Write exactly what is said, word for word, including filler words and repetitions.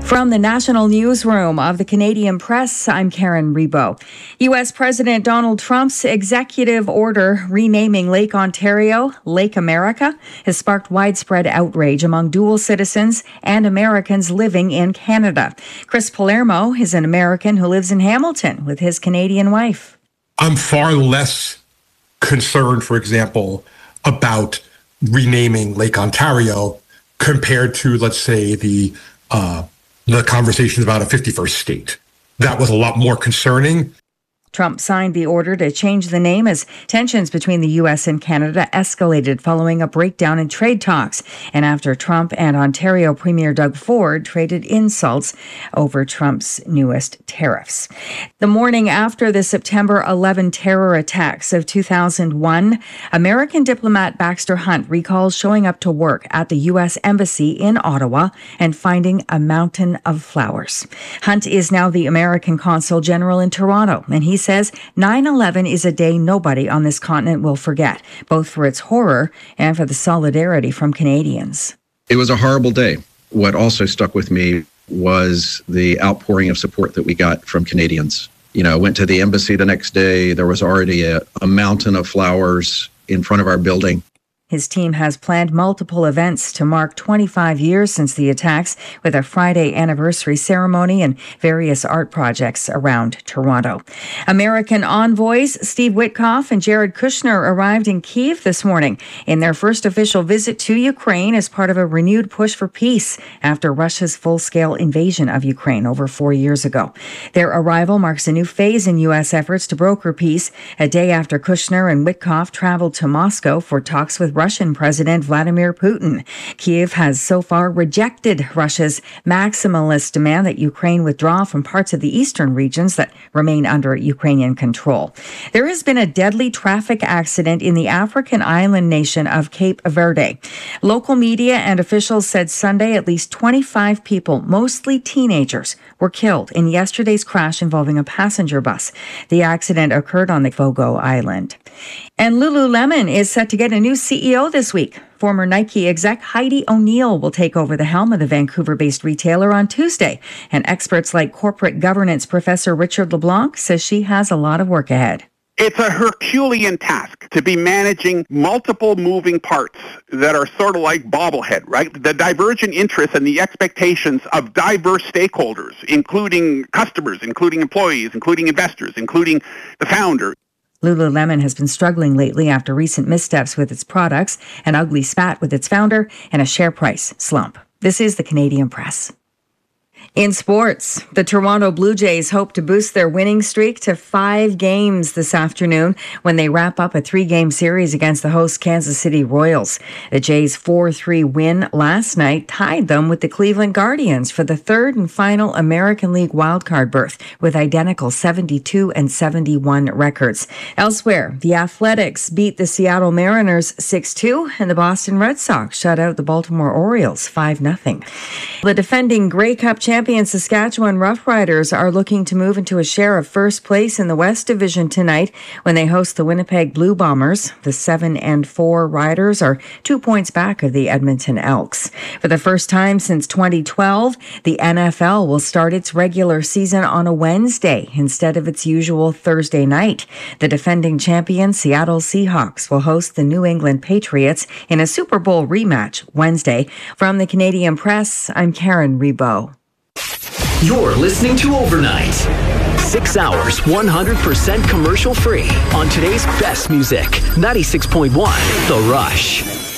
From the National Newsroom of the Canadian Press, I'm Karen Rebo. U S President Donald Trump's executive order renaming Lake Ontario Lake America has sparked widespread outrage among dual citizens and Americans living in Canada. Chris Palermo is an American who lives in Hamilton with his Canadian wife. I'm far less concerned, for example, about renaming Lake Ontario compared to, let's say, the uh, the conversations about a fifty-first state. That was a lot more concerning. Trump signed the order to change the name as tensions between the U S and Canada escalated following a breakdown in trade talks, and after Trump and Ontario Premier Doug Ford traded insults over Trump's newest tariffs. The morning after the September eleventh terror attacks of two thousand one, American diplomat Baxter Hunt recalls showing up to work at the U S Embassy in Ottawa and finding a mountain of flowers. Hunt is now the American Consul General in Toronto, and he says nine eleven is a day nobody on this continent will forget, both for its horror and for the solidarity from Canadians. It was a horrible day. What also stuck with me was the outpouring of support that we got from Canadians. You know, I went to the embassy the next day. There was already a, a mountain of flowers in front of our building. His team has planned multiple events to mark twenty-five years since the attacks, with a Friday anniversary ceremony and various art projects around Toronto. American envoys Steve Witkoff and Jared Kushner arrived in Kyiv this morning in their first official visit to Ukraine as part of a renewed push for peace after Russia's full-scale invasion of Ukraine over four years ago. Their arrival marks a new phase in U S efforts to broker peace, a day after Kushner and Witkoff traveled to Moscow for talks with Russian President Vladimir Putin. Kyiv has so far rejected Russia's maximalist demand that Ukraine withdraw from parts of the eastern regions that remain under Ukrainian control. There has been a deadly traffic accident in the African island nation of Cape Verde. Local media and officials said Sunday at least twenty-five people, mostly teenagers, were killed in yesterday's crash involving a passenger bus. The accident occurred on the Fogo Island. And Lululemon is set to get a new C E O this week. Former Nike exec Heidi O'Neill will take over the helm of the Vancouver-based retailer on Tuesday. And experts like corporate governance professor Richard LeBlanc says she has a lot of work ahead. It's a Herculean task to be managing multiple moving parts that are sort of like bobblehead, right? The divergent interests and the expectations of diverse stakeholders, including customers, including employees, including investors, including the founder. Lululemon has been struggling lately after recent missteps with its products, an ugly spat with its founder, and a share price slump. This is the Canadian Press. In sports, the Toronto Blue Jays hope to boost their winning streak to five games this afternoon when they wrap up a three-game series against the host Kansas City Royals. The Jays' four three win last night tied them with the Cleveland Guardians for the third and final American League wildcard berth with identical seventy-two and seventy-one records. Elsewhere, the Athletics beat the Seattle Mariners six two and the Boston Red Sox shut out the Baltimore Orioles five nothing. The defending Grey Cup champion Saskatchewan Roughriders are looking to move into a share of first place in the West Division tonight when they host the Winnipeg Blue Bombers. The seven and four Riders are two points back of the Edmonton Elks. For the first time since twenty twelve, the N F L will start its regular season on a Wednesday instead of its usual Thursday night. The defending champion Seattle Seahawks will host the New England Patriots in a Super Bowl rematch Wednesday. From the Canadian Press, I'm Karen Rebo. You're listening to Overnight. Six hours, one hundred percent commercial free on today's best music. ninety-six point one The Rush.